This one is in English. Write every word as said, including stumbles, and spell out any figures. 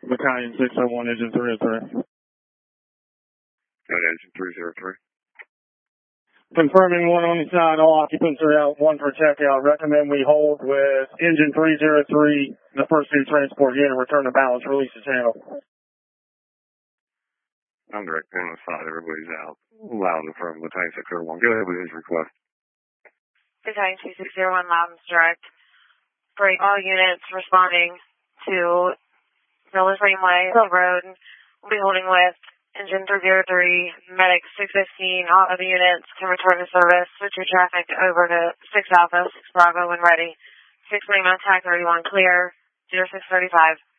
Battalion six oh one, Engine three oh three. Got Engine three oh three. Confirming one on the side, all occupants are out, one for checkout. Recommend we hold with Engine three oh three, the first new transport unit, return to balance, release the channel. I'm direct on the side, everybody's out. Loud and firm, Battalion six oh one. Go ahead with his request. Battalion two six zero one, loud and direct. Break all units responding to Miller Frameway, Hill Road. We'll be holding with Engine three oh three, Medic six fifteen, all other units can return to service. Switch your traffic over to six Alpha, six Bravo when ready. six Lima, Tag thirty-one, clear, zero six thirty-five.